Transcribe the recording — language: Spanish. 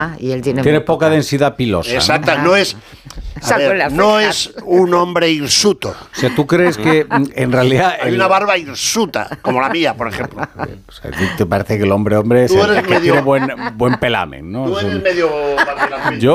Y él tiene poca densidad pilosa. Exacto, no es un hombre hirsuto. O sea, ¿tú crees que en realidad... Hay una barba hirsuta, como la mía, por ejemplo. O sea, ¿te parece que el hombre es el que tiene buen pelamen, ¿no? Tú eres medio... Yo